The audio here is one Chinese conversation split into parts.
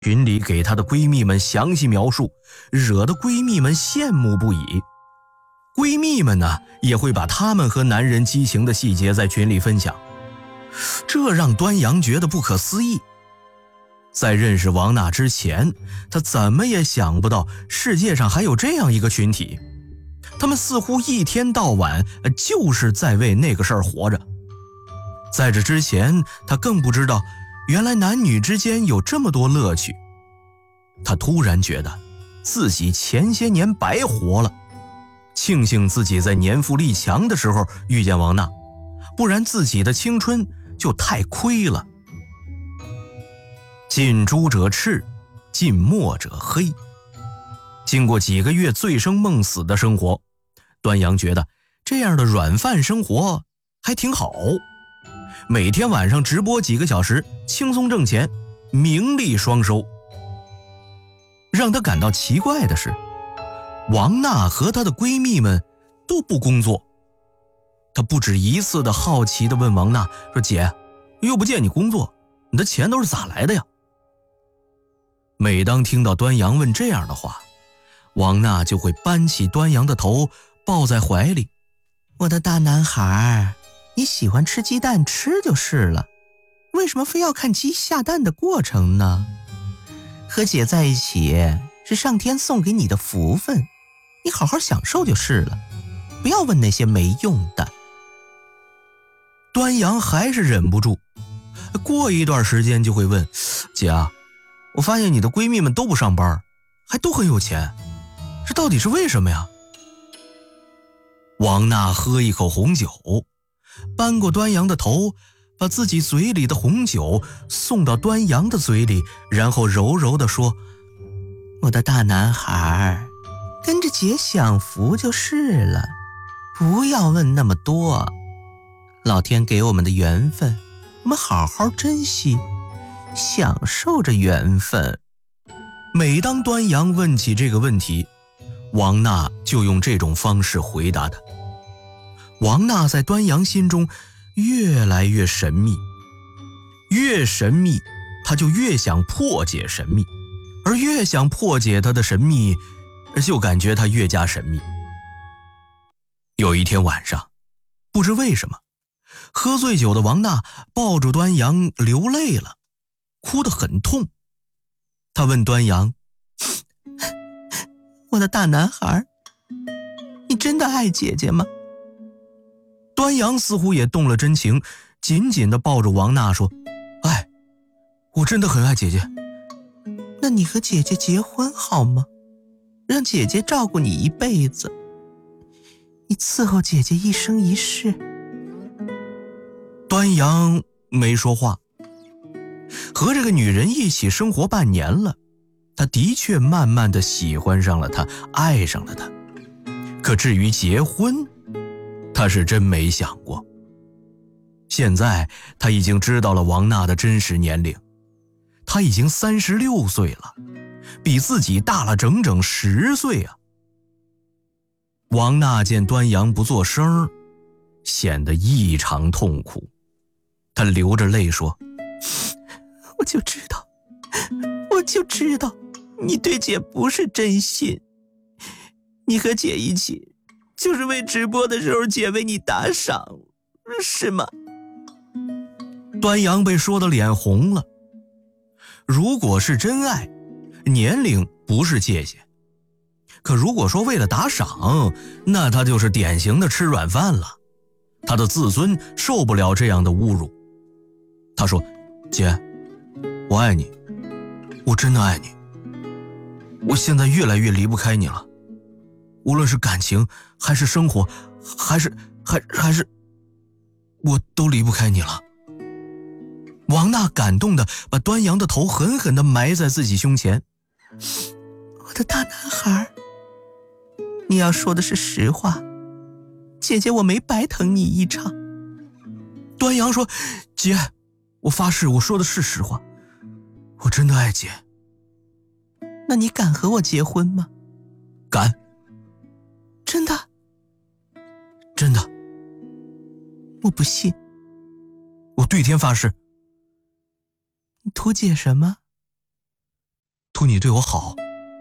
群里给她的闺蜜们详细描述，惹得闺蜜们羡慕不已。闺蜜们呢，也会把她们和男人激情的细节在群里分享，这让端阳觉得不可思议。在认识王娜之前，她怎么也想不到世界上还有这样一个群体，他们似乎一天到晚就是在为那个事儿活着。在这之前，她更不知道原来男女之间有这么多乐趣。她突然觉得自己前些年白活了，庆幸自己在年富力强的时候遇见王娜，不然自己的青春就太亏了。近朱者赤，近墨者黑。经过几个月醉生梦死的生活，端阳觉得这样的软饭生活还挺好。每天晚上直播几个小时，轻松挣钱，名利双收。让她感到奇怪的是，王娜和她的闺蜜们都不工作。她不止一次的好奇地问王娜说：“姐，又不见你工作，你的钱都是咋来的呀？”每当听到端阳问这样的话，王娜就会扳起端阳的头抱在怀里。“我的大男孩，你喜欢吃鸡蛋吃就是了，为什么非要看鸡下蛋的过程呢？和姐在一起是上天送给你的福分，你好好享受就是了，不要问那些没用的。”端阳还是忍不住，过一段时间就会问：“姐啊，我发现你的闺蜜们都不上班，还都很有钱，这到底是为什么呀？”王娜喝一口红酒，扳过端阳的头，把自己嘴里的红酒送到端阳的嘴里，然后柔柔地说：“我的大男孩，跟着姐享福就是了，不要问那么多。老天给我们的缘分，我们好好珍惜，享受着缘分。”每当端阳问起这个问题，王娜就用这种方式回答他。王娜在端阳心中越来越神秘，越神秘，她就越想破解神秘，而越想破解她的神秘，就感觉她越加神秘。有一天晚上，不知为什么，喝醉酒的王娜抱住端阳流泪了，哭得很痛。她问端阳：“我的大男孩，你真的爱姐姐吗？”端阳似乎也动了真情，紧紧地抱着王娜说：“爱，我真的很爱姐姐。”“那你和姐姐结婚好吗？让姐姐照顾你一辈子，你伺候姐姐一生一世。”端阳没说话。和这个女人一起生活半年了，他的确慢慢地喜欢上了她，爱上了她。可至于结婚，他是真没想过。现在他已经知道了王娜的真实年龄，她已经36岁了，比自己大了整整10岁啊。王娜见端阳不作声，显得异常痛苦。她流着泪说：“我就知道，你对姐不是真心。你和姐一起，就是为直播的时候姐为你打赏，是吗？”端阳被说得脸红了。如果是真爱，年龄不是界限。可如果说为了打赏，那他就是典型的吃软饭了。他的自尊受不了这样的侮辱。他说：“姐，我爱你，我真的爱你。我现在越来越离不开你了，无论是感情还是生活，还是我都离不开你了。”王娜感动地把端阳的头狠狠地埋在自己胸前。“我的大男孩，你要说的是实话，姐姐我没白疼你一场。”端阳说：“姐，我发誓我说的是实话，我真的爱姐。”“那你敢和我结婚吗？”“敢。”“真的？”“真的。”“我不信。”“我对天发誓。”“你图姐什么？” 图你对我好。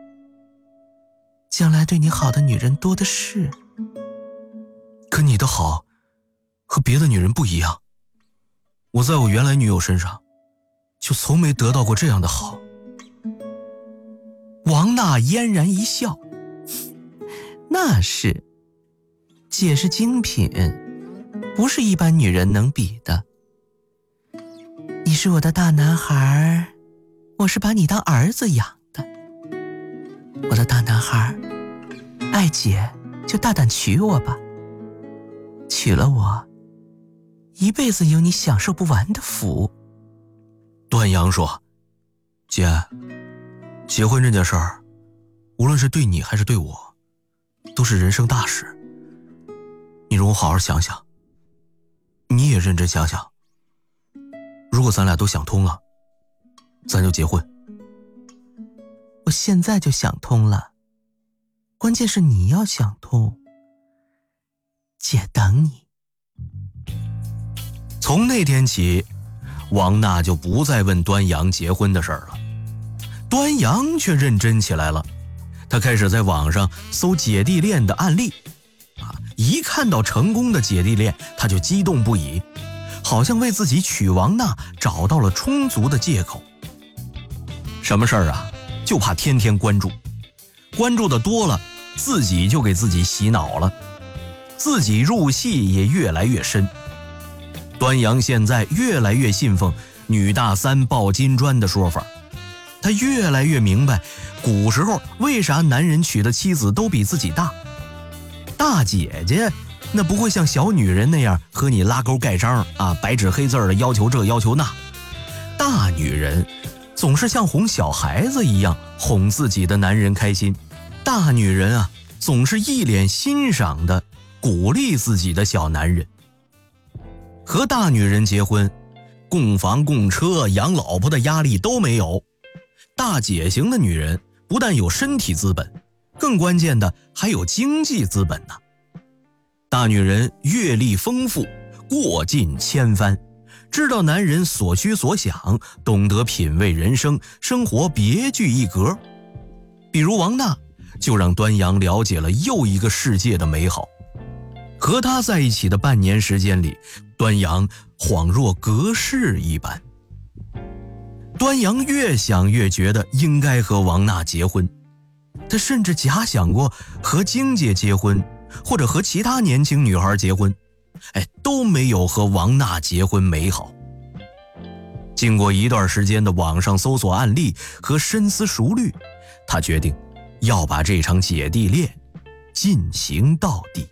将来对你好的女人多的是。 可你的好和别的女人不一样，我在我原来女友身上就从没得到过这样的好。 王娜嫣然一笑，那是，姐是精品，不是一般女人能比的。你是我的大男孩，我是把你当儿子养的。我的大男孩，爱姐就大胆娶我吧，娶了我，一辈子有你享受不完的福。 端阳说，姐，结婚这件事儿，无论是对你还是对我，都是人生大事。你容我好好想想，你也认真想想，如果咱俩都想通了，咱就结婚。 我现在就想通了，关键是你要想通。姐等你。 从那天起，王娜就不再问端阳结婚的事儿了，端阳却认真起来了。他开始在网上搜姐弟恋的案例，一看到成功的姐弟恋，他就激动不已，好像为自己娶王娜找到了充足的借口。什么事儿啊，就怕天天关注，关注的多了，自己就给自己洗脑了，自己入戏也越来越深。端阳现在越来越信奉女大三抱金砖的说法，他越来越明白古时候为啥男人娶的妻子都比自己大。大姐姐那不会像小女人那样和你拉勾盖章啊，白纸黑字的要求这要求那。大女人总是像哄小孩子一样哄自己的男人开心，大女人啊总是一脸欣赏的鼓励自己的小男人。和大女人结婚，供房供车养老婆的压力都没有。大姐型的女人不但有身体资本，更关键的还有经济资本呢。大女人阅历丰富，过尽千帆，知道男人所需所想，懂得品味人生，生活别具一格。比如王娜就让端阳了解了又一个世界的美好。和他在一起的半年时间里，端阳恍若隔世一般。端阳越想越觉得应该和王娜结婚，他甚至假想过和晶姐结婚，或者和其他年轻女孩结婚，都没有和王娜结婚美好。经过一段时间的网上搜索案例和深思熟虑，他决定要把这场姐弟恋进行到底。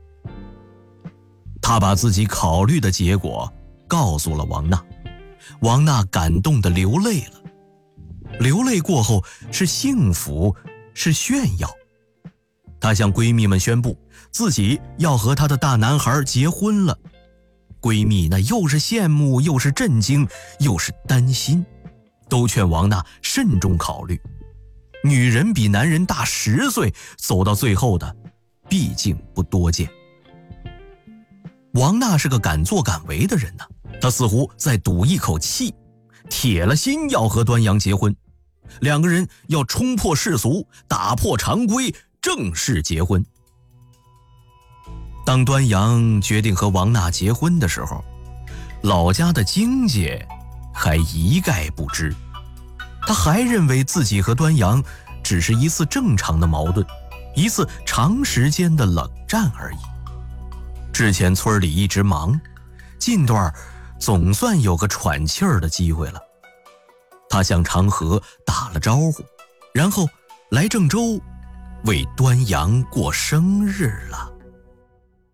他把自己考虑的结果告诉了王娜，王娜感动地流泪了。流泪过后是幸福，是炫耀。她向闺蜜们宣布自己要和她的大男孩结婚了。闺蜜那又是羡慕，又是震惊，又是担心，都劝王娜慎重考虑。女人比男人大10岁，走到最后的毕竟不多见。王娜是个敢作敢为的人呢，她似乎在赌一口气，铁了心要和端阳结婚。两个人要冲破世俗，打破常规，正式结婚。当端阳决定和王娜结婚的时候，老家的晶姐还一概不知，她还认为自己和端阳只是一次正常的矛盾，一次长时间的冷战而已。之前村里一直忙，近段总算有个喘气儿的机会了。他向长河打了招呼，然后来郑州为端阳过生日了。